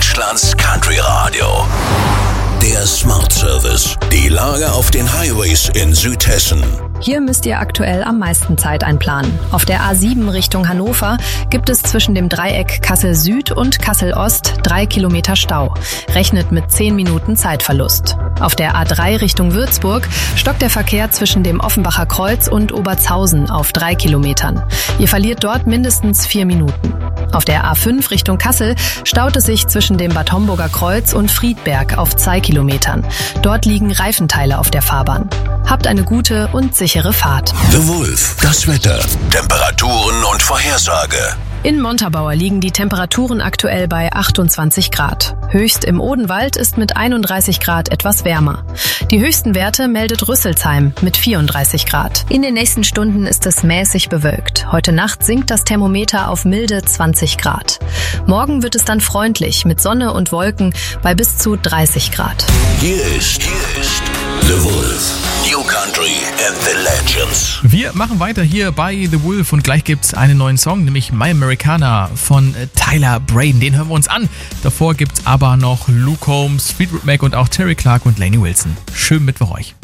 Deutschlands Country Radio. Der Smart Service. Die Lage auf den Highways in Südhessen. Hier müsst ihr aktuell am meisten Zeit einplanen. Auf der A7 Richtung Hannover gibt es zwischen dem Dreieck Kassel Süd und Kassel Ost 3 Kilometer Stau. Rechnet mit 10 Minuten Zeitverlust. Auf der A3 Richtung Würzburg stockt der Verkehr zwischen dem Offenbacher Kreuz und Obertshausen auf 3 Kilometern. Ihr verliert dort mindestens 4 Minuten. Auf der A5 Richtung Kassel staut es sich zwischen dem Bad Homburger Kreuz und Friedberg auf 2 Kilometern. Dort liegen Reifenteile auf der Fahrbahn. Habt eine gute und sichere Fahrt. The Wolf. Das Wetter, Temperaturen und Vorhersage. In Montabaur liegen die Temperaturen aktuell bei 28 Grad. Höchst im Odenwald ist mit 31 Grad etwas wärmer. Die höchsten Werte meldet Rüsselsheim mit 34 Grad. In den nächsten Stunden ist es mäßig bewölkt. Heute Nacht sinkt das Thermometer auf milde 20 Grad. Morgen wird es dann freundlich mit Sonne und Wolken bei bis zu 30 Grad. Hier ist The Wolf. New Country and the Legends. Wir machen weiter hier bei The Wolf und gleich gibt's einen neuen Song, nämlich My Americana von Tyler Braden. Den hören wir uns an. Davor gibt's aber noch Luke Combs, Fleetwood Mac und auch Terry Clark und Lainey Wilson. Schönen Mittwoch euch.